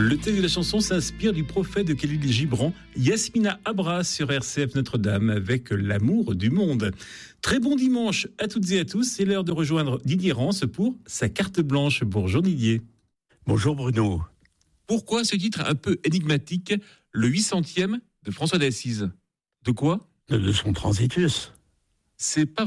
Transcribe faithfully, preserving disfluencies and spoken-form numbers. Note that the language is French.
Le texte de la chanson s'inspire du prophète de Khalil Gibran, Yasmina Abra sur R C F Notre-Dame avec l'amour du monde. Très bon dimanche à toutes et à tous. C'est l'heure de rejoindre Didier Rance pour sa carte blanche. Bonjour Didier. Bonjour Bruno. Pourquoi ce titre un peu énigmatique, le huit centième de François d'Assise? De quoi? De son transitus. C'est pas